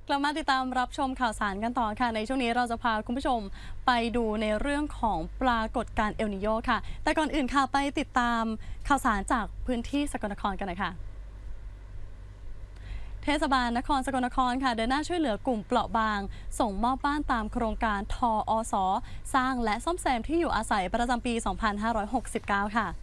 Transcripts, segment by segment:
กลับมาติดตามรับชมข่าวสารกันต่อค่ะในช่วงนี้เราจะพาคุณผู้ชมไปดูในเรื่องของปรากฏการณ์เอลนิโญค่ะแต่ก่อนอื่นค่ะไปติดตามข่าวสารจากพื้นที่สกลนครกันหน่อยค่ะเทศบาลนครสกลนครค่ะเดินหน้าช่วยเหลือกลุ่มเปราะบางส่งมอบบ้านตามโครงการทอสสร้างและซ่อมแซมที่อยู่อาศัยประจำปี 2569 ค่ะ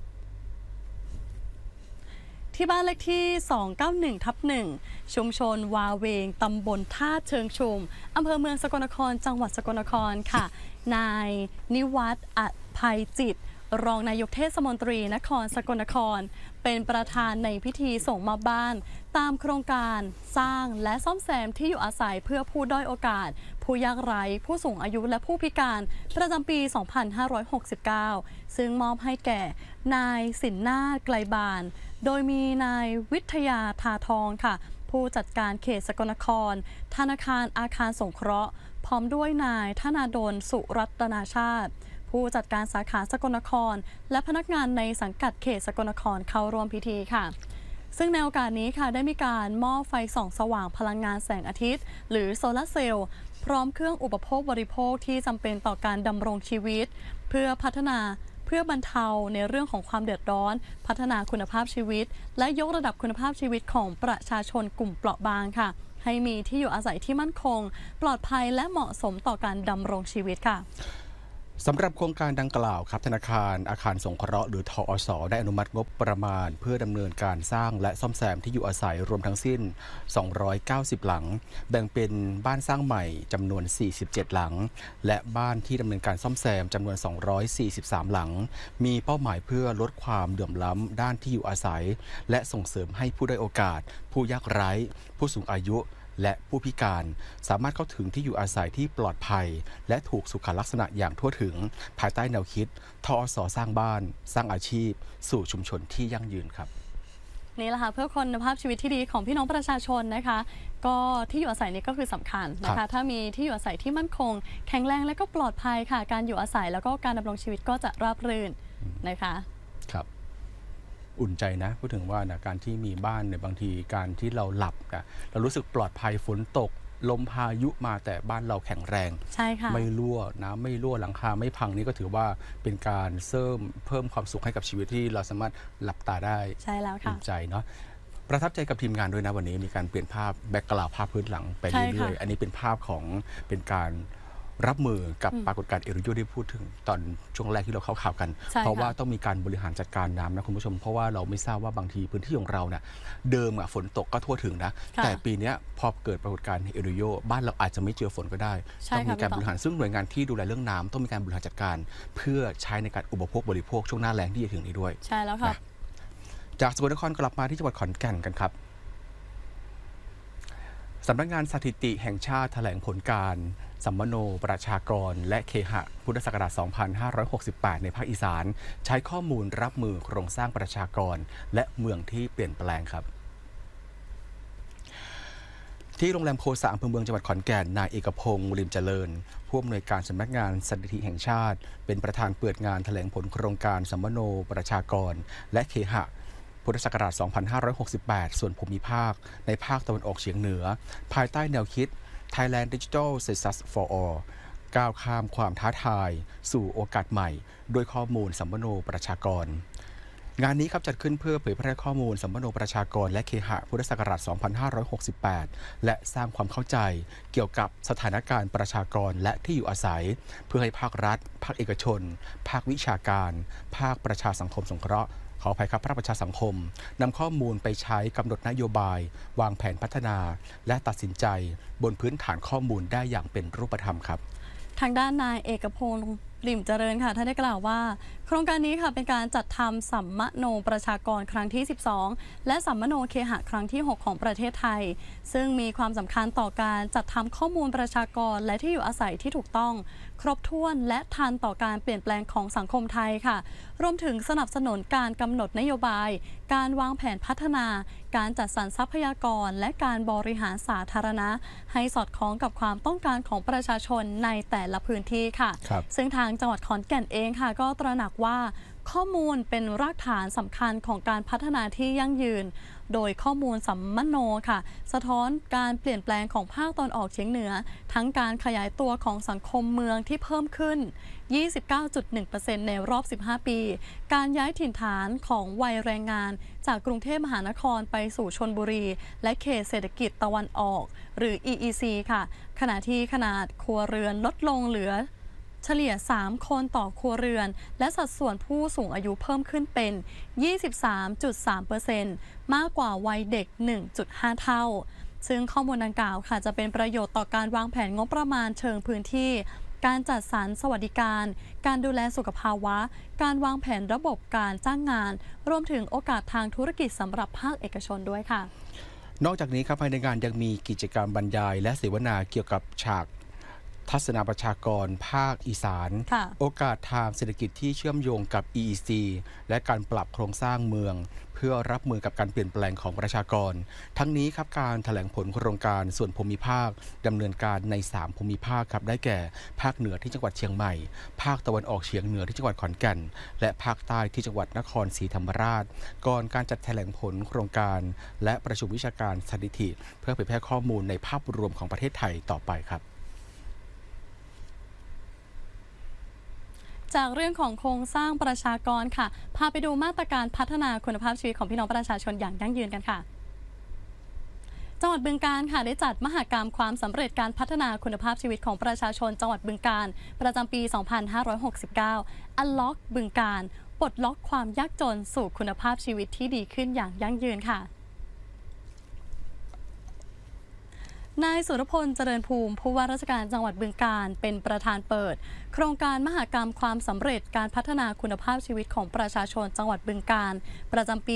ที่บ้านเลขที่ 291/1 ชุมชนวาเวง ตำบลท่าเชิงชุม อำเภอเมืองสกลนคร จังหวัดสกลนครค่ะ นายนิวัฒน์ อภัยจิต รองนายกเทศมนตรีนครสกลนคร เป็นประธานในพิธีส่งมอบบ้าน ตามโครงการสร้างและซ่อมแซมที่อยู่อาศัยเพื่อผู้ด้อยโอกาส ผู้ยากไร้ผู้สูงอายุและผู้พิการประจำปี 2569 ซึ่งมอบให้แก่นายสินนาถไกลบานโดยมีนายวิทยาทาทองค่ะผู้จัดการเขตสกลนครธนาคารอาคารสงเคราะห์พร้อมด้วยนายธนาดลสุรัตนาชาติผู้จัดการสาขาสกลนครและพนักงานในสังกัดเขตสกลนครเข้าร่วมพิธีค่ะซึ่งในโอกาสนี้ค่ะได้มีการมอบไฟส่องสว่างพลังงานแสงอาทิตย์หรือโซลาร์เซลล์พร้อมเครื่องอุปโภคบริโภคที่จำเป็นต่อการดำรงชีวิตเพื่อบรรเทาในเรื่องของความเดือดร้อนพัฒนาคุณภาพชีวิตและยกระดับคุณภาพชีวิตของประชาชนกลุ่มเปราะบางค่ะให้มีที่อยู่อาศัยที่มั่นคงปลอดภัยและเหมาะสมต่อการดำรงชีวิตค่ะสำหรับโครงการดังกล่าวครับธนาคารอาคารสงเคราะห์หรือทอสได้อนุมัติงบประมาณเพื่อดำเนินการสร้างและซ่อมแซมที่อยู่อาศัยรวมทั้งสิ้น290หลังแบ่งเป็นบ้านสร้างใหม่จำนวน47หลังและบ้านที่ดำเนินการซ่อมแซมจำนวน243หลังมีเป้าหมายเพื่อลดความเหลื่อมล้ำด้านที่อยู่อาศัยและส่งเสริมให้ผู้ด้อยโอกาสผู้ยากไร้ผู้สูงอายุและผู้พิการสามารถเข้าถึงที่อยู่อาศัยที่ปลอดภัยและถูกสุขลักษณะอย่างทั่วถึงภายใต้แนวคิดทอสสร้างบ้านสร้างอาชีพสู่ชุมชนที่ยั่งยืนครับนี่แหละค่ะเพื่อคุณภาพชีวิตที่ดีของพี่น้องประชาชนนะคะก็ที่อยู่อาศัยนี้ก็คือสำคัญนะคะถ้ามีที่อยู่อาศัยที่มั่นคงแข็งแรงและก็ปลอดภัยค่ะการอยู่อาศัยแล้วก็การดำรงชีวิตก็จะราบรื่นนะคะครับอุ่นใจนะพูดถึงว่านะการที่มีบ้านเนี่ยบางทีการที่เราหลับนะเรารู้สึกปลอดภัยฝนตกลมพายุมาแต่บ้านเราแข็งแรงใช่ค่ะไม่รั่วน้ำไม่รั่วหลังคาไม่พังนี่ก็ถือว่าเป็นการเพิ่มความสุขให้กับชีวิตที่เราสามารถหลับตาได้ใช่แล้วค่ะอุ่นใจเนาะประทับใจกับทีมงานด้วยนะวันนี้มีการเปลี่ยนภาพแบ็กกราวด์ภาพพื้นหลังไปเรื่อยๆอันนี้เป็นภาพของเป็นการรับมือกับปรากฏการณ์เอลนิโญที่พูดถึงตอนช่วงแรกที่เราเข้าข่าวกันเพราะว่าต้องมีการบริหารจัดการน้ำนะคุณผู้ชมเพราะว่าเราไม่ทราบว่าบางทีพื้นที่ของเราเนี่ยเดิมฝนตกก็ทั่วถึงนะแต่ปีนี้พอเกิดปรากฏการณ์เอลนิโญบ้านเราอาจจะไม่เจอฝนก็ได้ต้องมีการบริหารซึ่งหน่วยงานที่ดูแลเรื่องน้ำต้องมีการบริหารจัดการเพื่อใช้ในการอุปโภคบริโภคช่วงหน้าแล้งที่จะถึงนี้ด้วยใช่แล้วค่ะจากสกลนครกลับมาที่จังหวัดขอนแก่นกันครับสำนักงานสถิติแห่งชาติแถลงผลการสัมมโนประชากรและเคหะพุทธศักราช 2568 ในภาคอีสานใช้ข้อมูลรับมือโครงสร้างประชากรและเมืองที่เปลี่ยนแปลงครับที่โรงแรมโคสะอำเภอเมืองจังหวัดขอนแก่นนายเอกพงศ์ริมเจริญผู้อำนวยการสำนักงานสถิติแห่งชาติเป็นประธานเปิดงานแถลงผลโครงการสัมมโนประชากรและเคหะพุทธศักราช 2568 ส่วนภูมิภาคในภาคตะวันออกเฉียงเหนือภายใต้แนวคิด Thailand Digital Census for All ก้าวข้ามความท้าทายสู่โอกาสใหม่ด้วยข้อมูลสัมมโนประชากรงานนี้ครับจัดขึ้นเพื่อเผยแพร่ข้อมูลสัมมโนประชากรและเคหะพุทธศักราช 2568 และสร้างความเข้าใจเกี่ยวกับสถานการณ์ประชากรและที่อยู่อาศัยเพื่อให้ภาครัฐภาคเอกชนภาควิชาการภาคประชาสังคมสงเคราะห์ขออภัยครับภาคประชาสังคมนำข้อมูลไปใช้กำหนดนโยบายวางแผนพัฒนาและตัดสินใจบนพื้นฐานข้อมูลได้อย่างเป็นรูปธรรมครับทางด้านนายเอกพงศ์ริมเจริญค่ะท่านได้กล่าวว่าโครงการนี้ค่ะเป็นการจัดทำสัมมโนประชากรครั้งที่ 12 และสัมมโนเคหะครั้งที่ 6 ของประเทศไทยซึ่งมีความสำคัญต่อการจัดทำข้อมูลประชากรและที่อยู่อาศัยที่ถูกต้องครบถ้วนและทันต่อการเปลี่ยนแปลงของสังคมไทยค่ะรวมถึงสนับสนุนการกำหนดนโยบายการวางแผนพัฒนาการจัดสรรทรัพยากรและการบริหารสาธารณะให้สอดคล้องกับความต้องการของประชาชนในแต่ละพื้นที่ค่ะซึ่งทางจังหวัดขอนแก่นเองค่ะก็ตระหนักว่าข้อมูลเป็นรากฐานสำคัญของการพัฒนาที่ยั่งยืนโดยข้อมูลสัมมโนค่ะสะท้อนการเปลี่ยนแปลงของภาคตะวันออกเฉียงเหนือทั้งการขยายตัวของสังคมเมืองที่เพิ่มขึ้น 29.1% ในรอบ 15 ปี การย้ายถิ่นฐานของวัยแรงงานจากกรุงเทพมหานครไปสู่ชลบุรีและเขตเศรษฐกิจตะวันออกหรือ EEC ค่ะขณะที่ขนาดครัวเรือนลดลงเหลือเฉลี่ย 3 คนต่อครัวเรือนและสัดส่วนผู้สูงอายุเพิ่มขึ้นเป็น 23.3% มากกว่าวัยเด็ก 1.5 เท่าซึ่งข้อมูลดังกล่าวค่ะจะเป็นประโยชน์ต่อการวางแผนงบประมาณเชิงพื้นที่การจัดสรรสวัสดิการการดูแลสุขภาวะการวางแผนระบบการจ้างงานรวมถึงโอกาสทางธุรกิจสำหรับภาคเอกชนด้วยค่ะนอกจากนี้ครับภายในงานยังมีกิจกรรมบรรยายและเสวนาเกี่ยวกับฉากทัศนประชากรภาคอีสานโอกาสทางเศรษฐกิจที่เชื่อมโยงกับ EEC และการปรับโครงสร้างเมืองเพื่อรับมือกับการเปลี่ยนแปลงของประชากรทั้งนี้ครับการแถลงผลโครงการส่วนภูมิภาคดำเนินการใน3ภูมิภาคครับได้แก่ภาคเหนือที่จังหวัดเชียงใหม่ภาคตะวันออกเฉียงเหนือที่จังหวัดขอนแก่นและภาคใต้ที่จังหวัดนครศรีธรรมราชก่อนการจัดแถลงผลโครงการและประชุมวิชาการสถิติเพื่อเผยแพร่ข้อมูลในภาพรวมของประเทศไทยต่อไปครับจากเรื่องของโครงสร้างประชากรค่ะพาไปดูมาตรการพัฒนาคุณภาพชีวิตของพี่น้องประชาชนอย่างยั่งยืนกันค่ะจังหวัดบึงกาฬค่ะได้จัดมหกรรมความสำเร็จการพัฒนาคุณภาพชีวิตของประชาชนจังหวัดบึงกาฬประจำปี 2569 Unlock บึงกาฬปลดล็อกความยากจนสู่คุณภาพชีวิตที่ดีขึ้นอย่างยั่งยืนค่ะนายสุรพลเจริญภูมิผู้ว่าราชการจังหวัดบึงกาฬเป็นประธานเปิดโครงการมหกรรมความสำเร็จการพัฒนาคุณภาพชีวิตของประชาชนจังหวัดบึงกาฬประจำปี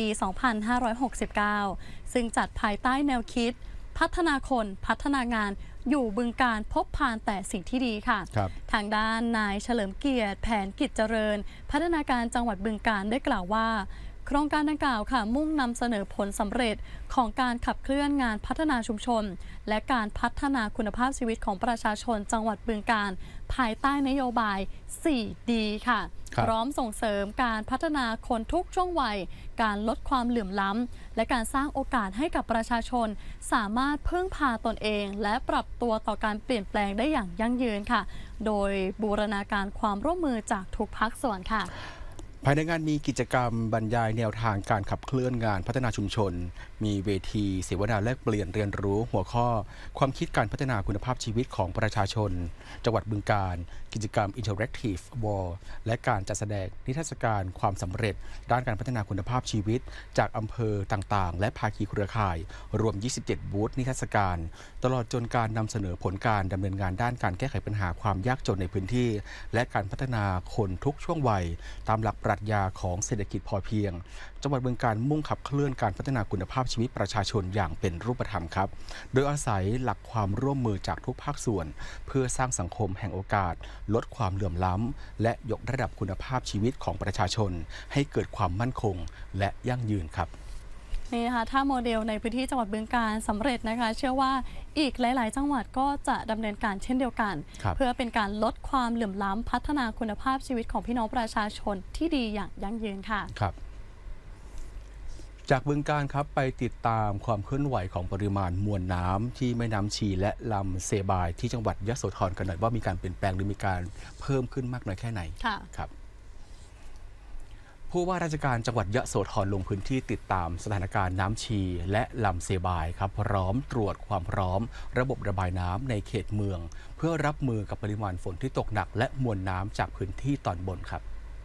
2569 ซึ่งจัดภายใต้แนวคิดพัฒนาคนพัฒนางานอยู่บึงกาฬพบผ่านแต่สิ่งที่ดีค่ะทางด้านนายเฉลิมเกียรติแผนกิจเจริญพัฒนาการจังหวัดบึงกาฬได้กล่าวว่าโครงการดังกล่าวค่ะมุ่งนำเสนอผลสำเร็จของการขับเคลื่อนงานพัฒนาชุมชนและการพัฒนาคุณภาพชีวิตของประชาชนจังหวัดบึงกาฬภายใต้นโยบาย 4D ค่ะพร้อมส่งเสริมการพัฒนาคนทุกช่วงวัยการลดความเหลื่อมล้ำและการสร้างโอกาสให้กับประชาชนสามารถพึ่งพาตนเองและปรับตัวต่อการเปลี่ยนแปลงได้อย่างยั่งยืนค่ะโดยบูรณาการความร่วมมือจากทุกภาคส่วนค่ะภายในงานมีกิจกรรมบรรยายแนวทางการขับเคลื่อนงานพัฒนาชุมชนมีเวทีเสวนาแลกเปลี่ยนเรียนรู้หัวข้อความคิดการพัฒนาคุณภาพชีวิตของประชาชนจังหวัดบึงกาฬกิจกรรม Interactive Wall และการจัดแสดงนิทรรศการความสำเร็จด้านการพัฒนาคุณภาพชีวิตจากอำเภอต่างๆและภาคีเครือข่ายรวม 27 บูธนิทรรศการตลอดจนการนำเสนอผลการดำเนินงานด้านการแก้ไขปัญหาความยากจนในพื้นที่และการพัฒนาคนทุกช่วงวัยตามหลักปรัชญาของเศรษฐกิจพอเพียงจังหวัดบึงกาฬมุ่งขับเคลื่อนการพัฒนาคุณภาพชีวิตประชาชนอย่างเป็นรูปธรรมครับโดยอาศัยหลักความร่วมมือจากทุกภาคส่วนเพื่อสร้างสังคมแห่งโอกาสลดความเหลื่อมล้ำและยกระดับคุณภาพชีวิตของประชาชนให้เกิดความมั่นคงและยั่งยืนครับนี่นะคะถ้าโมเดลในพื้นที่จังหวัดบึงกาฬสำเร็จนะคะเชื่อว่าอีกหลายๆจังหวัดก็จะดำเนินการเช่นเดียวกันเพื่อเป็นการลดความเหลื่อมล้ำพัฒนาคุณภาพชีวิตของพี่น้องประชาชนที่ดีอย่างยั่งยืนค่ะครับจากบึงกาฬครับไปติดตามความเคลื่อนไหวของปริมาณมวลน้ำที่แม่น้ำชีและลำเซบายที่จังหวัดยโสธรกันหน่อยว่ามีการเปลี่ยนแปลงหรือมีการเพิ่มขึ้นมากน้อยแค่ไหนครับผู้ว่าราชการจังหวัดยโสธรลงพื้นที่ติดตามสถานการณ์น้ำชีและลำเซบายครับพร้อมตรวจความพร้อมระบบระบายน้ำในเขตเมืองเพื่อรับมือกับปริมาณฝนที่ตกหนักและมวลน้ำจากพื้นที่ตอนบนครับ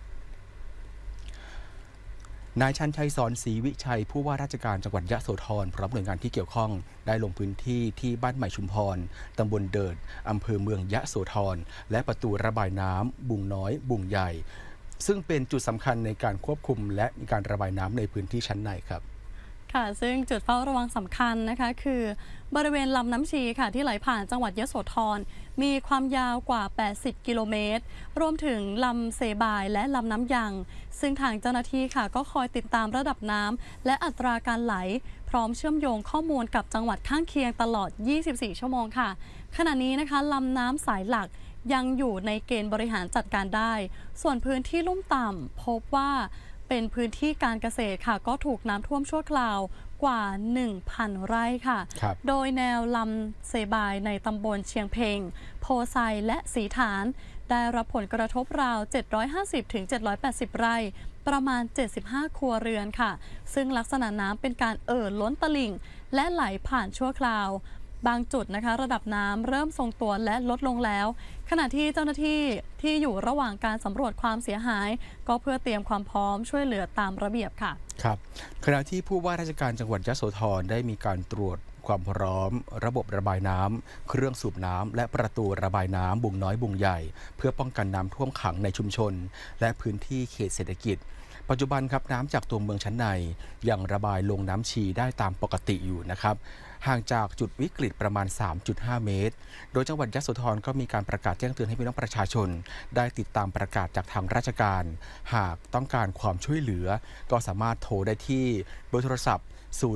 นายชันชัยสอนศรีวิชัยผู้ว่าราชการจังหวัดยโสธรพร้อมหน่วยงานที่เกี่ยวข้องได้ลงพื้นที่ที่บ้านใหม่ชุมพรตำบลเดิดอำเภอเมืองยโสธรและประตูระบายน้ำบุงน้อยบุงใหญ่ซึ่งเป็นจุดสำคัญในการควบคุมและมีการระบายน้ำในพื้นที่ชั้นในครับค่ะซึ่งจุดเฝ้าระวังสำคัญนะคะคือบริเวณลำน้ำชีค่ะที่ไหลผ่านจังหวัดยโสธรมีความยาวกว่า80กิโลเมตรรวมถึงลำเซบายและลำน้ำยังซึ่งทางเจ้าหน้าที่ค่ะก็คอยติดตามระดับน้ำและอัตราการไหลพร้อมเชื่อมโยงข้อมูลกับจังหวัดข้างเคียงตลอด24ชั่วโมงค่ะขณะนี้นะคะลำน้ำสายหลักยังอยู่ในเกณฑ์บริหารจัดการได้ส่วนพื้นที่ลุ่มต่ำพบว่าเป็นพื้นที่การเกษตรค่ะก็ถูกน้ำท่วมชั่วคราวกว่า 1,000 ไร่ค่ะโดยแนวลำเซบายในตำบลเชียงเพ็งโพไซและสีฐานได้รับผลกระทบราว 750-780 ไร่ประมาณ 75 ครัวเรือนค่ะซึ่งลักษณะน้ำเป็นการล้นตลิ่งและไหลผ่านชั่วคราวบางจุดนะคะระดับน้ำเริ่มทรงตัวและลดลงแล้วขณะที่เจ้าหน้าที่ที่อยู่ระหว่างการสำรวจความเสียหายก็เพื่อเตรียมความพร้อมช่วยเหลือตามระเบียบค่ะครับขณะที่ผู้ว่าราชการจังหวัดยโสธรได้มีการตรวจความพร้อมระบบระบายน้ำเครื่องสูบน้ำและประตูระบายน้ำบุงน้อยบุงใหญ่เพื่อป้องกันน้ำท่วมขังในชุมชนและพื้นที่เขตเศรษฐกิจปัจจุบันครับน้ำจากตัวเมืองชั้นในยังระบายลงน้ำชีได้ตามปกติอยู่นะครับห่างจากจุดวิกฤตประมาณ 3.5 เมตรโดยจังหวัดยโสธรก็มีการประกาศแจ้งเตือนให้พี่น้องประชาชนได้ติดตามประกาศจากทางราชการหากต้องการความช่วยเหลือก็สามารถโทรได้ที่เบอร์โทรศัพท์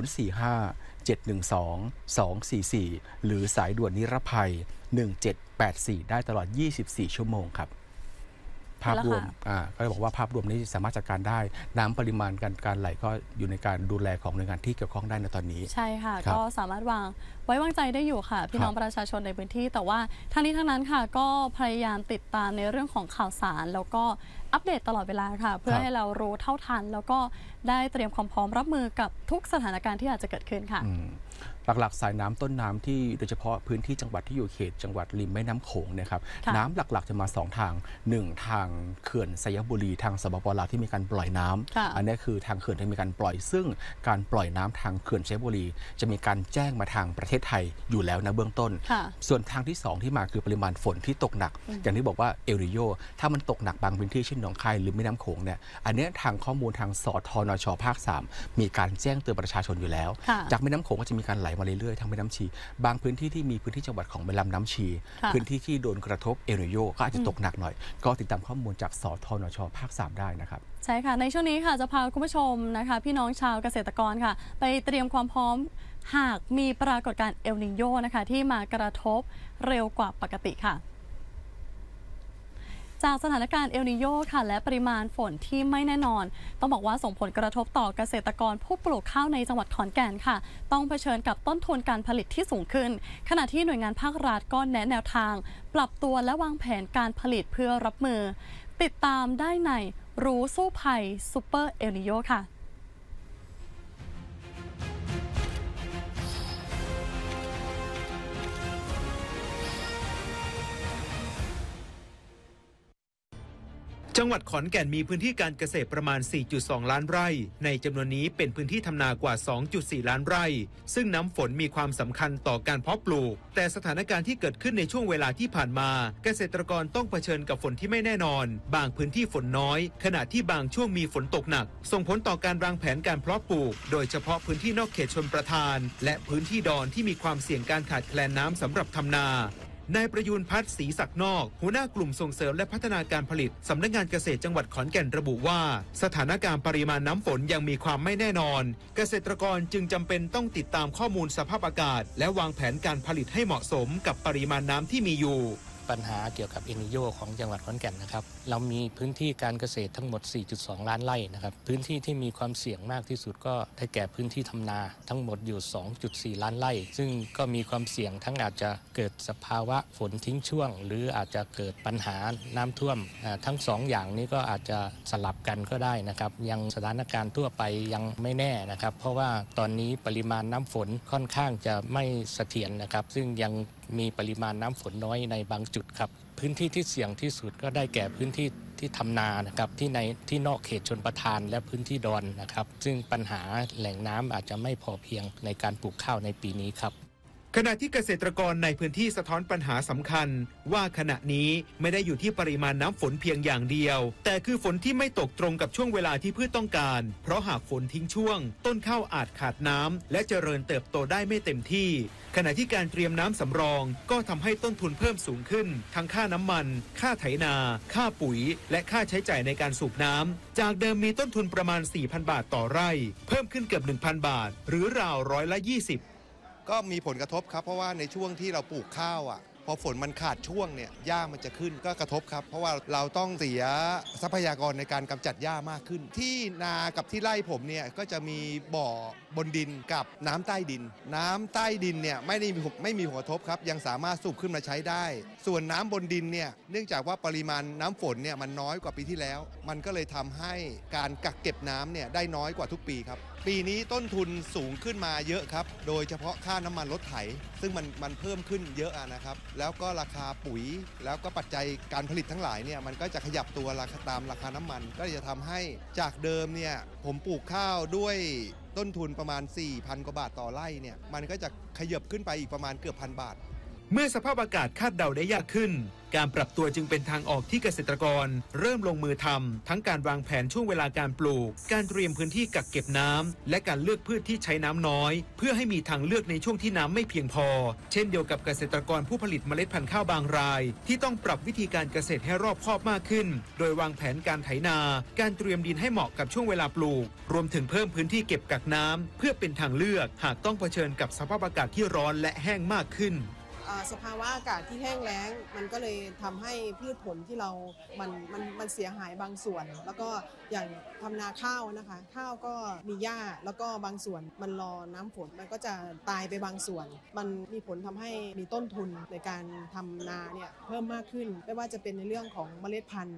045-712-244 หรือสายด่วนนิรภัย 1784 ได้ตลอด 24 ชั่วโมงครับภาพรวมก็เลยบอกว่าภาพรวมนี้สามารถจัดการได้น้ำปริมาณการไหลก็อยู่ในการดูแลของหน่วยงานที่เกี่ยวข้องได้ในตอนนี้ใช่ค่ะก็สามารถไว้วางใจได้อยู่ค่ะพี่น้องประชาชนในพื้นที่แต่ว่าทั้งนี้ทั้งนั้นค่ะก็พยายามติดตามในเรื่องของข่าวสารแล้วก็อัปเดตตลอดเวลาค่ะเพื่อให้เรารู้เท่าทันแล้วก็ได้เตรียมความพร้อมรับมือกับทุกสถานการณ์ที่อาจจะเกิดขึ้นค่ะหลักๆสายน้ำต้นน้ำที่โดยเฉพาะพื้นที่จังหวัดที่อยู่เขตจังหวัดริมแม่น้ำโขงเนี่ยครับน้ำหลักๆจะมา2ทาง1ทางเขื่อนไซยบุรีทางสปป.ลาวที่มีการปล่อยน้ำอันนี้คือทางเขื่อนที่มีการปล่อยซึ่งการปล่อยน้ำทางเขื่อนไซยบุรีจะมีการแจ้งมาทางประเทศไทยอยู่แล้วนะเบื้องต้นส่วนทางที่2ที่มาคือปริมาณฝนที่ตกหนักอย่างที่บอกว่าเอลนิโญถ้ามันตกหนักบางพื้นที่เช่นหนองคายหรือแม่น้ำโขงเนี่ยอันนี้ทางข้อมูลทางสทนช.ภาค3มีการแจ้งเตือนประชาชนอยู่แล้วจากแม่น้ำโขงก็จะมีการไหลมาเรื่อยๆทางแม่น้ำบางพื้นที่ที่มีพื้นที่จังหวัดของแม่น้ำชีพื้นที่ที่โดนกระทบเอลนิโญก็อาจจะตกหนักหน่อยก็ติดตามข้อมูลจากสทนช.ภาค3ได้นะครับใช่ค่ะในช่วงนี้ค่ะจะพาคุณผู้ชมนะคะพี่น้องชาวเกษตรกรค่ะไปเตรียมความพร้อมหากมีปรากฏการณ์เอลนิโญนะคะที่มากระทบเร็วกว่าปกติค่ะจากสถานการณ์เอลนิโญค่ะและปริมาณฝนที่ไม่แน่นอนต้องบอกว่าส่งผลกระทบต่อเกษตรกรผู้ปลูกข้าวในจังหวัดขอนแก่นค่ะต้องเผชิญกับต้นทุนการผลิตที่สูงขึ้นขณะที่หน่วยงานภาครัฐก็แนะแนวทางปรับตัวและวางแผนการผลิตเพื่อรับมือติดตามได้ในรู้สู้ภัยซูเปอร์เอลนิโญค่ะจังหวัดขอนแก่นมีพื้นที่การเกษตรประมาณ 4.2 ล้านไร่ในจำนวนนี้เป็นพื้นที่ทำนากว่า 2.4 ล้านไร่ซึ่งน้ำฝนมีความสำคัญต่อการเพาะปลูกแต่สถานการณ์ที่เกิดขึ้นในช่วงเวลาที่ผ่านมาเกษตรกรต้องเผชิญกับฝนที่ไม่แน่นอนบางพื้นที่ฝนน้อยขณะที่บางช่วงมีฝนตกหนักส่งผลต่อการวางแผนการเพาะปลูกโดยเฉพาะพื้นที่นอกเขตชลประทานและพื้นที่ดอนที่มีความเสี่ยงการขาดแคลนน้ำสำหรับทำนานายประยูนพัฒน์ศรีศักดิ์นอกหัวหน้ากลุ่มส่งเสริมและพัฒนาการผลิตสำนักงานเกษตรจังหวัดขอนแก่นระบุว่าสถานการณ์ปริมาณน้ำฝนยังมีความไม่แน่นอนเกษตรกรจึงจำเป็นต้องติดตามข้อมูลสภาพอากาศและวางแผนการผลิตให้เหมาะสมกับปริมาณน้ำที่มีอยู่ปัญหาเกี่ยวกับเอลนิโญของจังหวัดขอนแก่นนะครับเรามีพื้นที่การเกษตรทั้งหมด 4.2 ล้านไร่นะครับพื้นที่ที่มีความเสี่ยงมากที่สุดก็ได้แก่พื้นที่ทำนาทั้งหมดอยู่ 2.4 ล้านไร่ซึ่งก็มีความเสี่ยงทั้งอาจจะเกิดสภาวะฝนทิ้งช่วงหรืออาจจะเกิดปัญหาน้ำท่วมทั้ง2อย่างนี้ก็อาจจะสลับกันก็ได้นะครับยังสถานการณ์ทั่วไปยังไม่แน่นะครับเพราะว่าตอนนี้ปริมาณน้ำฝนค่อนข้างจะไม่เสถียรนะครับซึ่งยังมีปริมาณน้ำฝนน้อยในบางจุดครับพื้นที่ที่เสี่ยงที่สุดก็ได้แก่พื้นที่ที่ทำนานะครับที่นอกเขตชลประทานและพื้นที่ดอนนะครับซึ่งปัญหาแหล่งน้ำอาจจะไม่พอเพียงในการปลูกข้าวในปีนี้ครับขณะที่เกษตรกรในพื้นที่สะท้อนปัญหาสำคัญว่าขณะนี้ไม่ได้อยู่ที่ปริมาณน้ำฝนเพียงอย่างเดียวแต่คือฝนที่ไม่ตกตรงกับช่วงเวลาที่พืชต้องการเพราะหากฝนทิ้งช่วงต้นข้าวอาจขาดน้ำและเจริญเติบโตได้ไม่เต็มที่ขณะที่การเตรียมน้ำสำรองก็ทำให้ต้นทุนเพิ่มสูงขึ้นทั้งค่าน้ำมันค่าไถนาค่าปุ๋ยและค่าใช้จ่ายในการสูบน้ำจากเดิมมีต้นทุนประมาณ 4,000 บาทต่อไร่เพิ่มขึ้นเกือบ 1,000 บาทหรือราว20% ก็มีผลกระทบครับเพราะว่าในช่วงที่เราปลูกข้าวพอฝนมันขาดช่วงเนี่ยหญ้ามันจะขึ้นก็กระทบครับเพราะว่าเราต้องเสียทรัพยากรในการกำจัดหญ้ามากขึ้นที่นากับที่ไร่ผมเนี่ยก็จะมีบ่อบนดินกับน้ำใต้ดินน้ำใต้ดินเนี่ยไม่มีผลกระทบครับยังสามารถสูบขึ้นมาใช้ได้ส่วนน้ำบนดินเนี่ยเนื่องจากว่าปริมาณน้ำฝนเนี่ยมันน้อยกว่าปีที่แล้วมันก็เลยทำให้การกักเก็บน้ำเนี่ยได้น้อยกว่าทุกปีครับปีนี้ต้นทุนสูงขึ้นมาเยอะครับโดยเฉพาะค่าน้ำมันรถไถซึ่งมันเพิ่มขึ้นเยอะนะครับแล้วก็ราคาปุ๋ยแล้วก็ปัจจัยการผลิตทั้งหลายเนี่ยมันก็จะขยับตัวราคาตามราคาน้ำมันก็จะทำให้จากเดิมเนี่ยผมปลูกข้าวด้วยต้นทุนประมาณ 4,000 กว่าบาทต่อไร่เนี่ยมันก็จะขยับขึ้นไปอีกประมาณเกือบ 1,000 บาทเมื่อสภาพอากาศคาดเดาได้ยากขึ้นการปรับตัวจึงเป็นทางออกที่เกษตรกรเริ่มลงมือทำทั้งการวางแผนช่วงเวลาการปลูกการเตรียมพื้นที่กักเก็บน้ำและการเลือกพืชที่ใช้น้ำน้อยเพื่อให้มีทางเลือกในช่วงที่น้ำไม่เพียงพอเช่นเดียวกับเกษตรกรผู้ผลิตเมล็ดพันธุ์ข้าวบางรายที่ต้องปรับวิธีการเกษตรให้รอบคอบมากขึ้นโดยวางแผนการไถนาการเตรียมดินให้เหมาะกับช่วงเวลาปลูกรวมถึงเพิ่มพื้นที่เก็บกักน้ำเพื่อเป็นทางเลือกหากต้องเผชิญกับสภาพอากาศที่ร้อนและแห้งมากขึ้นสภาวะอากาศที่แห้งแล้งมันก็เลยทำให้พืชผลที่เรามันเสียหายบางส่วนแล้วก็อย่างทำนาข้าวนะคะข้าวก็มีหญ้าแล้วก็บางส่วนมันรอน้ำฝนมันก็จะตายไปบางส่วนมันมีผลทำให้มีต้นทุนในการทำนาเนี่ยเพิ่มมากขึ้นไม่ว่าจะเป็นในเรื่องของเมล็ดพันธุ์